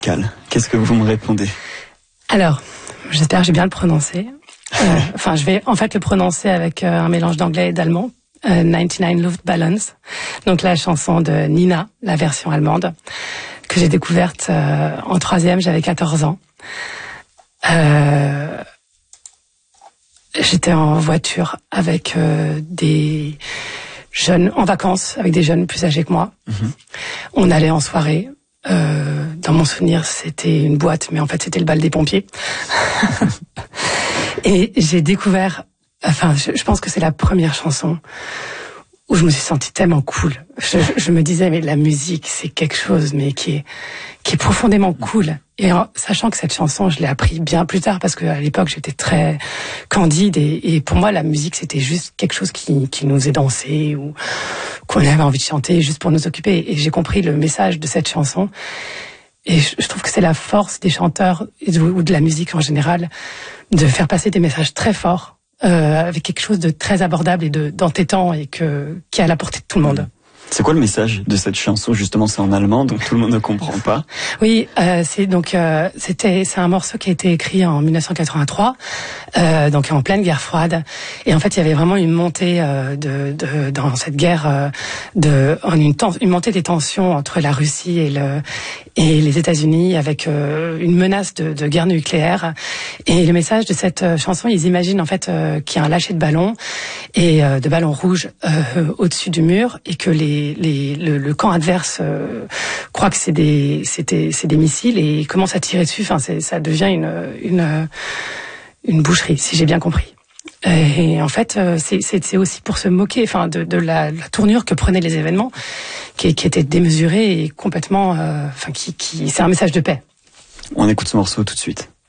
Cal, qu'est-ce que vous me répondez? Alors, j'espère que j'ai bien le prononcé. Je vais en fait le prononcer avec un mélange d'anglais et d'allemand. 99 Luftballons, donc la chanson de Nina, la version allemande, que j'ai découverte en 3e, j'avais 14 ans. J'étais en voiture avec des jeunes en vacances, avec des jeunes plus âgés que moi. On allait en soirée. Dans mon souvenir, c'était une boîte, mais en fait, c'était le bal des pompiers. Et j'ai découvert, je pense que c'est la première chanson où je me suis sentie tellement cool. Je me disais, mais la musique, c'est quelque chose, mais qui est profondément cool. Et sachant que cette chanson, je l'ai appris bien plus tard, parce qu'à l'époque, j'étais très candide, et pour moi, la musique, c'était juste quelque chose qui nous faisait danser, ou qu'on avait envie de chanter juste pour nous occuper. Et j'ai compris le message de cette chanson. Et je trouve que c'est la force des chanteurs, ou de la musique en général, de faire passer des messages très forts, avec quelque chose de très abordable et d'entêtant, et qui est à la portée de tout le monde. C'est quoi le message de cette chanson? Justement, c'est en allemand, donc tout le monde ne comprend pas. Oui, c'est un morceau qui a été écrit en 1983, donc en pleine guerre froide. Et en fait, il y avait vraiment une montée dans cette guerre, une montée des tensions entre la Russie et les États-Unis, avec une menace de guerre nucléaire. Et le message de cette chanson, ils imaginent en fait qu'il y a un lâcher de ballons, et de ballons rouges au-dessus du mur, et que le camp adverse croit que c'est des missiles, et commence à tirer dessus. Ça devient une boucherie, si j'ai bien compris. Et en fait, c'est aussi pour se moquer, de la tournure que prenaient les événements, qui était démesurée et complètement, c'est un message de paix. On écoute ce morceau tout de suite.